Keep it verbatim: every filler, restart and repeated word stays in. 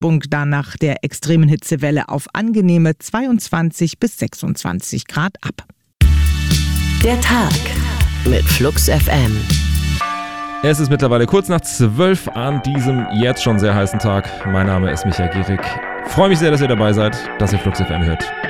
Tiefpunkt dann nach der extremen Hitzewelle auf angenehme zweiundzwanzig bis sechsundzwanzig Grad ab. Der Tag mit Flux F M. Es ist mittlerweile kurz nach zwölf an diesem jetzt schon sehr heißen Tag. Mein Name ist Michael Gierig. Freue mich sehr, dass ihr dabei seid, dass ihr Flux F M hört.